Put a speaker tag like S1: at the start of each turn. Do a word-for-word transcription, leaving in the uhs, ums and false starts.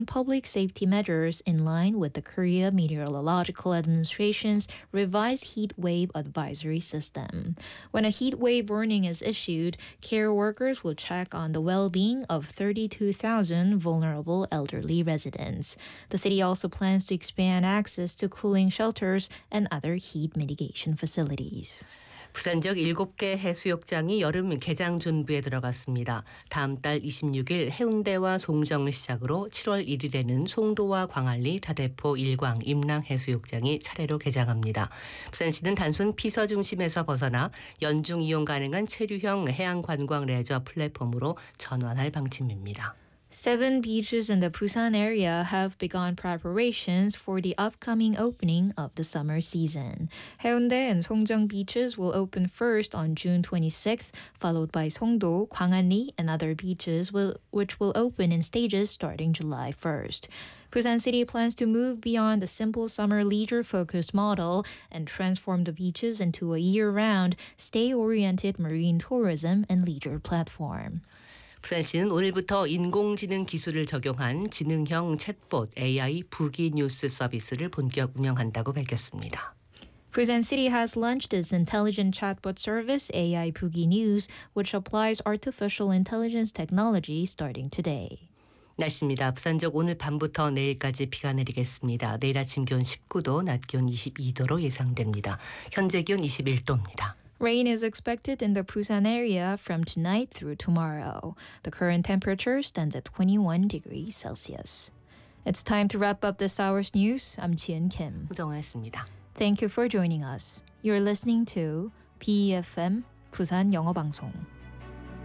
S1: public safety measures in line with the Korea Meteorological Administration's revised heat wave advisory system. When a heat wave warning is issued, care workers will check on the well-being of thirty-two thousand vulnerable elderly residents. The city also plans to expand access to cooling shelters and other heat mitigation facilities.
S2: 부산 지역 일곱 개 해수욕장이 여름 개장 준비에 들어갔습니다. 다음 달 이십육 일 해운대와 송정을 시작으로 칠월 일 일에는 송도와 광안리, 다대포, 일광, 임랑 해수욕장이 차례로 개장합니다. 부산시는 단순 피서 중심에서 벗어나 연중 이용 가능한 체류형 해양관광 레저 플랫폼으로 전환할 방침입니다.
S1: Seven beaches in the Busan area have begun preparations for the upcoming opening of the summer season. Haeundae and Songjeong beaches will open first on June twenty-sixth, followed by Songdo, Gwanganli, and other beaches will, which will open in stages starting July first. Busan City plans to move beyond a simple summer leisure-focused model and transform the beaches into a year-round, stay-oriented marine tourism and leisure platform.
S2: 부산시는 오늘부터 인공지능 기술을 적용한 지능형 챗봇 에이아이 부기 뉴스 서비스를 본격 운영한다고 밝혔습니다.
S1: Busan City has launched its intelligent chatbot service 에이아이 부기 News, which applies artificial intelligence technology starting today.
S2: 날씨입니다. 부산 지역 오늘 밤부터 내일까지 비가 내리겠습니다. 내일 아침 기온 십구 도, 낮 기온 이십이 도로 예상됩니다. 현재 기온 이십일 도입니다.
S1: Rain is expected in the Busan area from tonight through tomorrow. The current temperature stands at twenty-one degrees Celsius. It's time to wrap up this hour's news. I'm Jian Kim.
S2: 호정아였습니다.
S1: Thank you for joining us. You're listening to 비 이 에프 엠 부산 영어 방송.